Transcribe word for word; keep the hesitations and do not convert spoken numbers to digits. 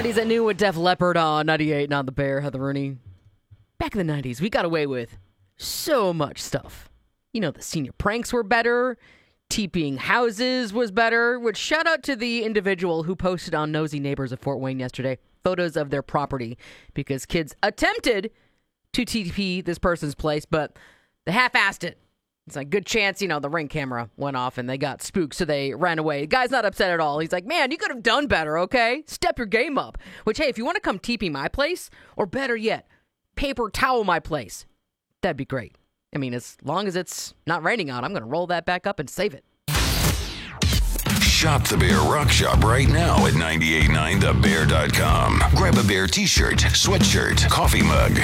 nineties at noon with Def Leppard on ninety-eight and on The Bear, Heather Rooney. Back in the nineties, we got away with so much stuff. You know, the senior pranks were better. TPing houses was better. Which, shout out to the individual who posted on Nosy Neighbors of Fort Wayne yesterday photos of their property because kids attempted to T P this person's place, but they half-assed it. It's like, good chance, you know, the Ring camera went off and they got spooked, so they ran away. The guy's not upset at all. He's like, man, you could have done better, okay? Step your game up. Which, hey, if you want to come T P my place, or better yet, paper towel my place, that'd be great. I mean, as long as it's not raining out, I'm going to roll that back up and save it. Shop the Bear Rock Shop right now at nine eight nine the bear dot com. Grab a Bear t-shirt, sweatshirt, coffee mug,